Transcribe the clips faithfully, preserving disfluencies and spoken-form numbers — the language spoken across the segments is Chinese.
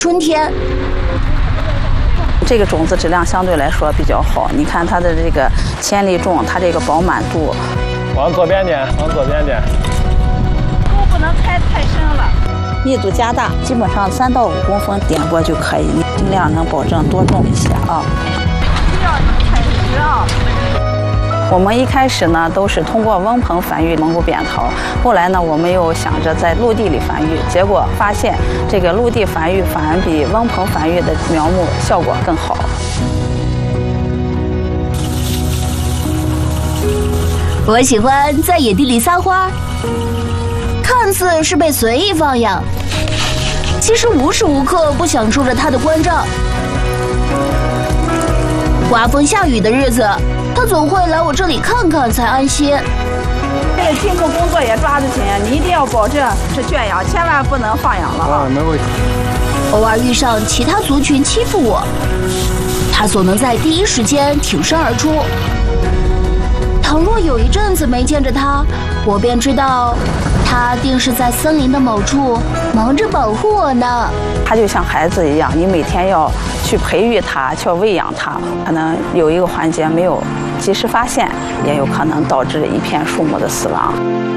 春天。 这个种子质量相对来说比较好，你看它的这个千粒重，它这个饱满度。 往左边点，往左边点。 都不能开太深了。密度加大，基本上三到五公分点播就可以，你尽量能保证多种一些啊。不要太实啊。我们一开始呢都是通过温棚繁育蒙古扁桃，后来呢我们又想着在陆地里繁育，结果发现这个陆地繁育反而比温棚繁育的苗木效果更好。 我喜欢在野地里撒花，看似是被随意放养，其实无时无刻不享受着它的关照。刮风下雨的日子，他总会来我这里看看才安心。 这个进口工作也抓得紧，你一定要保证是圈养，千万不能放养了啊！ 没问题。 偶尔遇上其他族群欺负我，他总能在第一时间挺身而出。倘若有一阵子没见着他，我便知道他定是在森林的某处忙着保护我呢。 他就像孩子一样，你每天要去培育他，去喂养他，可能有一个环节没有及时发现，也有可能导致一片树木的死亡。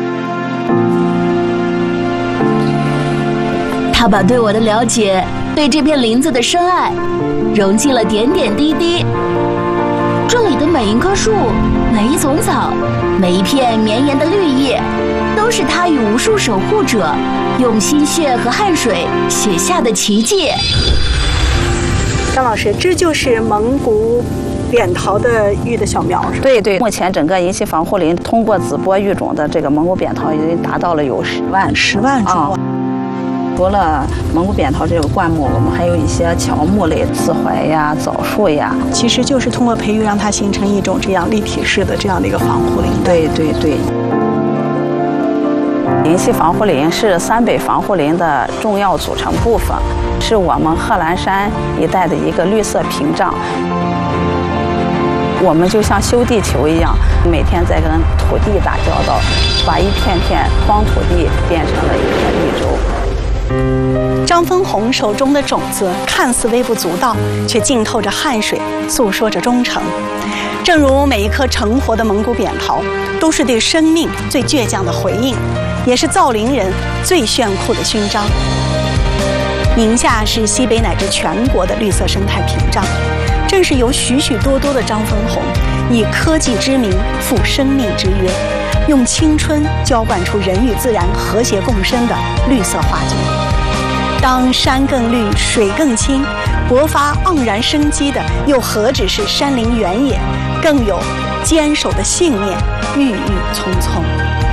他把对我的了解，对这片林子的深爱，融进了点点滴滴。这里的每一棵树，每一丛草，每一片绵延的绿叶，都是他与无数守护者用心血和汗水写下的奇迹。 张老师，这就是蒙古扁桃的育的小苗是吧？ 对对，目前整个银溪防护林通过子播育种的这个蒙古扁桃已经达到了有十万十万株。啊除了蒙古扁桃这个灌木，我们还有一些乔木类，刺槐呀、枣树呀， 其实就是通过培育让它形成一种这样立体式的这样的一个防护林。 对对对。银溪防护林是三北防护林的重要组成部分，是我们贺兰山一带的一个绿色屏障。我们就像修地球一样，每天在跟土地打交道，把一片片荒土地变成了一片绿洲。 张枫红手中的种子看似微不足道，却浸透着汗水，诉说着忠诚。正如每一颗成活的蒙古扁桃，都是对生命最倔强的回应，也是造林人最炫酷的勋章。宁夏是西北乃至全国的绿色生态屏障，正是由许许多多的张枫红以科技之名负生命之约，用青春浇灌出人与自然和谐共生的绿色画卷。当山更绿水更清，勃发盎然生机的又何止是山林原野，更有坚守的信念，郁郁葱葱。